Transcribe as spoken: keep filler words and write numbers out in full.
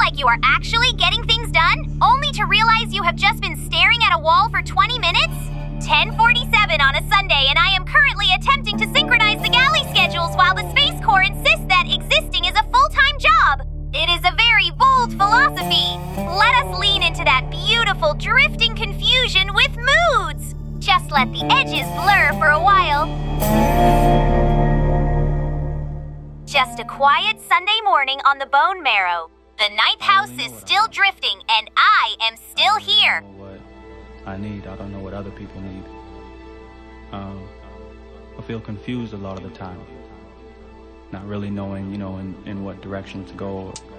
like you are actually getting things done, only to realize you have just been staring at a wall for twenty minutes? ten forty-seven on a Sunday, and I am currently attempting to synchronize the galley schedules while the Space Corps insists that existing is a full-time job. It is a very bold philosophy. Let us lean into that beautiful drifting confusion with moods. Just let the edges blur for a while. Just a quiet Sunday morning on the Bone Marrow. The ninth house is still drifting, and I am still here. I don't know what I need. I don't know what other people need. Um, I feel confused a lot of the time. Not really knowing, you know, in, in what direction to go